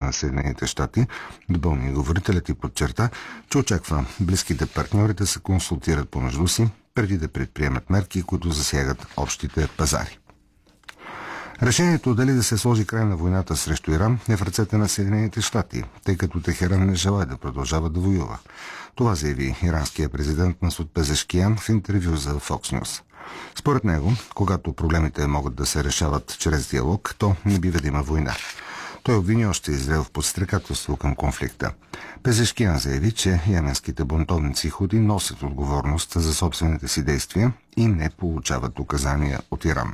на Съединените щати. Допълни говорителят и подчерта, че очаква близките партньори да се консултират помежду си, преди да предприемат мерки, които засягат общите пазари. Решението дали да се сложи край на войната срещу Иран е в ръцете на Съединените щати, тъй като Техеран не желае да продължава да воюва. Това заяви иранския президент Масуд Пезешкиян в интервю за Fox News. Според него, когато проблемите могат да се решават чрез диалог, то не бива да има война. Той обвини още Израел в подстрекателство към конфликта. Пезешкиян заяви, че йеменските бунтовници Худи носят отговорност за собствените си действия и не получават указания от Иран.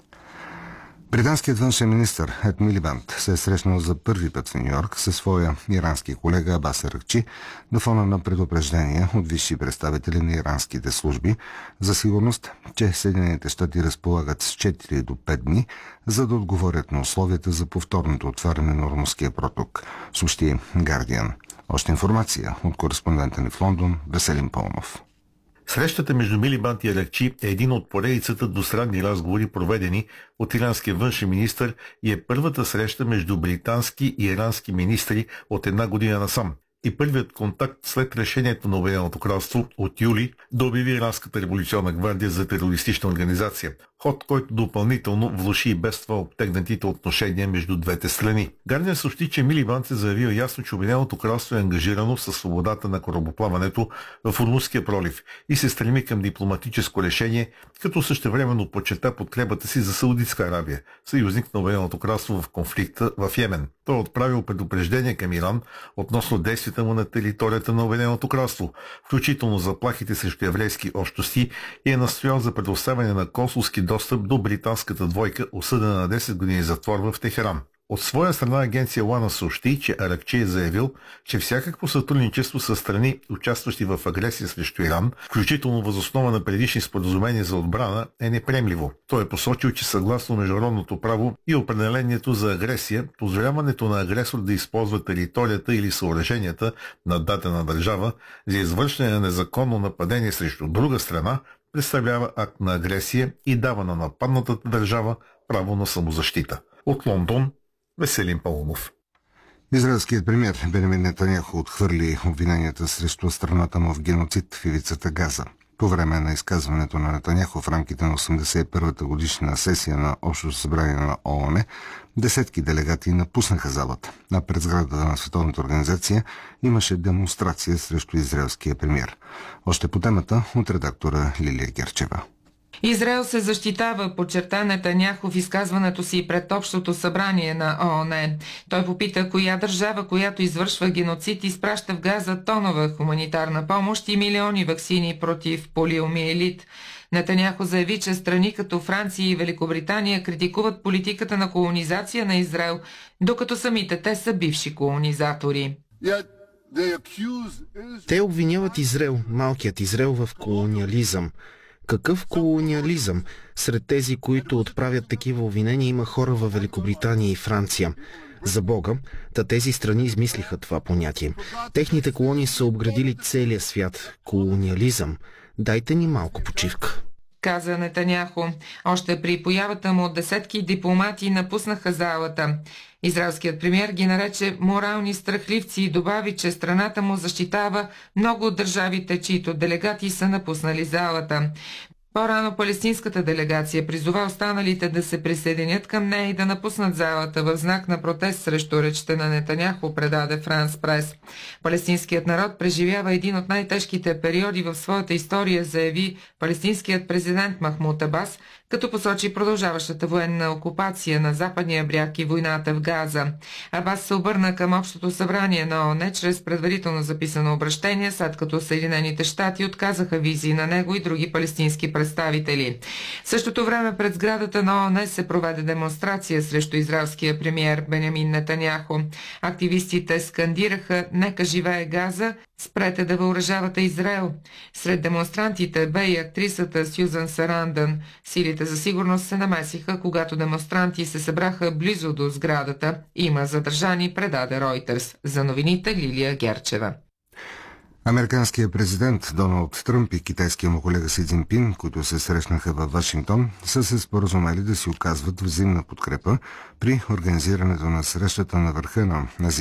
Британският външен министър Ед Милибанд се е срещнал за първи път в Нью-Йорк със своя ирански колега Абас Аракчи на фона на предупреждения от висши представители на иранските служби за сигурност, че Съединените щати разполагат с 4 до 5 дни, за да отговорят на условията за повторното отваряне на Ормузския проток, съобщи Guardian. Още информация от кореспондента ни в Лондон Веселин Паунов. Срещата между Милибанд и Аракчи е един от поредицата двустранни разговори, проведени от иранския външен министър, и е първата среща между британски и ирански министри от една година насам. И първият контакт след решението на Обединеното кралство от юли да обяви Иранската революционна гвардия за терористична организация. Ход, който допълнително влоши и без това обтегнатите отношения между двете страни. Гардиан съобщи, че Милибанд се заявил ясно, че Обединеното кралство е ангажирано със свободата на корабоплаването в Ормузския пролив и се стреми към дипломатическо решение, като същевременно подчерта подкрепата си за Саудитска Арабия, съюзник на Обединеното кралство в конфликта в Йемен. Той е отправил предупреждение към Иран относно действията му на територията на Обединеното кралство, включително заплахите срещу еврейски общности, и е настоял за предоставяне на консулски достъп до британската двойка, осъдена на 10 години затвор в Техеран. От своя страна агенция Лана съобщи, че Аракчи е заявил, че всякакво сътрудничество с страни, участващи в агресия срещу Иран, включително въз основа на предишни споразумения за отбрана, е неприемливо. Той е посочил, че съгласно международното право и определението за агресия, позволяването на агресор да използва територията или съоръженията на дадена държава за извършване на незаконно нападение срещу друга страна представлява акт на агресия и дава на нападнатата държава право на самозащита. От Лондон Веселин Паунов. Израелският премиер Бенямин Нетаняху отхвърли обвиненията срещу страната му в геноцид в ивицата Газа. По време на изказването на Нетаняху в рамките на 81-та годишна сесия на Общото събрание на ООН, десетки делегати напуснаха залата, а пред сградата на Световната организация имаше демонстрация срещу израелския премиер. Още по темата от редактора Лилия Герчева. Израел се защитава, подчерта Нетаняху в изказването си пред Общото събрание на ООН. Той попита коя държава, която извършва геноцид, изпраща в Газа тонова хуманитарна помощ и милиони ваксини против полиомиелит. Нетаняху заяви, че страни като Франция и Великобритания критикуват политиката на колонизация на Израел, докато самите те са бивши колонизатори. Те обвиняват Израел, малкият Израел, в колониализъм. Какъв колониализъм? Сред тези, които отправят такива обвинения, има хора във Великобритания и Франция. За Бога, тези страни измислиха това понятие. Техните колонии са обградили целия свят. Колониализъм. Дайте ни малко почивка, каза Нетаняху. Още при появата му десетки дипломати напуснаха залата. Израелският премиер ги нарече морални страхливци и добави, че страната му защитава много от държавите, чието делегати са напуснали залата. По-рано палестинската делегация призова останалите да се присъединят към нея и да напуснат залата в знак на протест срещу речта на Нетаняху, предаде Франс Прес. Палестинският народ преживява един от най-тежките периоди в своята история, заяви палестинският президент Махмуд Абас, като посочи продължаващата военна окупация на западния бряг и войната в Газа. Абас се обърна към Общото събрание на ООН чрез предварително записано обращение, след като Съединените щати отказаха визии на него и други палестински представители. В същото време пред сградата на ООН се проведе демонстрация срещу израелския премиер Бенямин Нетаняху. Активистите скандираха "Нека живее Газа", "Спрете да въоръжавате Израел". Сред демонстрантите бе и актрисата Сюзан Сарандън. Силите за сигурност се намесиха, когато демонстранти се събраха близо до сградата. Има задържани, предаде Ройтерс. За новините Лилия Герчева. Американският президент Доналд Тръмп и китайския му колега Си Цзинпин, които се срещнаха във Вашингтон, са се споразумели да си оказват взаимна подкрепа при организирането на срещата на върха на